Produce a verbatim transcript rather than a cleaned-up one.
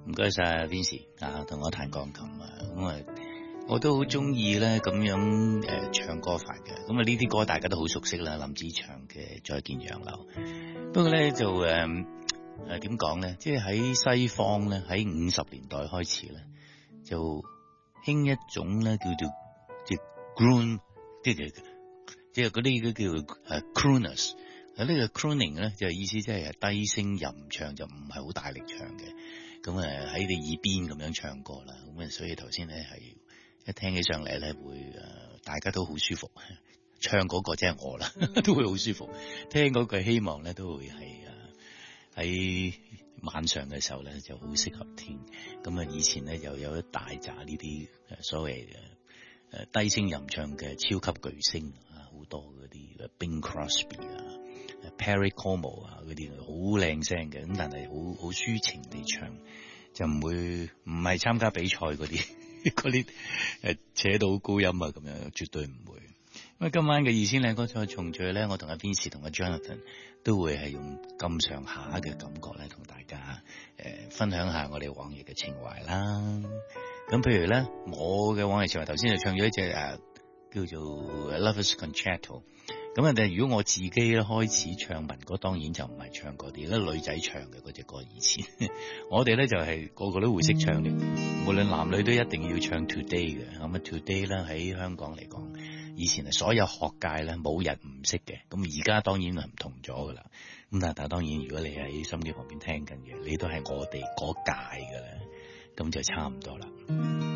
唔該晒 Vincy 啊，同我彈鋼琴啊，咁啊，我都好中意咧咁樣誒、呃、唱歌法嘅。咁啊呢啲歌大家都好熟悉啦，林子祥嘅《再見洋樓》。不過咧就誒誒點講咧，即係喺西方咧，喺五十年代開始咧，就興一種咧叫做即係 croon，即係即係嗰啲叫做誒 crooners。啊呢個 crooning 咧就係意思即係低聲吟唱，就唔係好大力唱嘅。咁誒喺你耳邊咁樣唱歌啦。咁啊所以頭先咧係一聽起上嚟咧會誒大家都好舒服。唱嗰個即係我啦，都會好舒服。聽嗰句希望咧都會係誒喺晚上嘅時候咧就好適合聽。咁啊以前咧又有一大紮呢啲誒所謂嘅誒低聲吟唱嘅超級巨星啊，好多嗰啲 Bing Crosby 啊、Perry Como 啊嗰啲好靚聲嘅，咁但係好好抒情地唱，就唔會唔係參加比賽嗰啲嗰啲誒扯到高音啊咁樣，絕對唔會。咁今晚嘅二千靚歌再重聚咧，我同阿 Vincy 同阿 Jonathan 都會係用咁上下嘅感覺咧，同大家誒、呃、分享下我哋往日嘅情懷啦。咁譬如咧，我嘅往日情懷頭先就唱咗一隻誒、啊、叫做 Lover's Concerto。咁啊，但係如果我自己咧開始唱民歌，當然就唔係唱嗰啲咧女仔唱嘅嗰隻歌。以前我哋咧就係、是、個個都會識唱嘅，無論男女都一定要唱 Today 嘅。咁啊 Today 咧喺香港嚟講，以前係所有學界咧冇人唔識嘅。咁而家當然係唔同咗噶啦。咁但係當然，如果你喺心機旁邊聽緊嘅，你都係我哋嗰屆噶啦，咁就差唔多啦。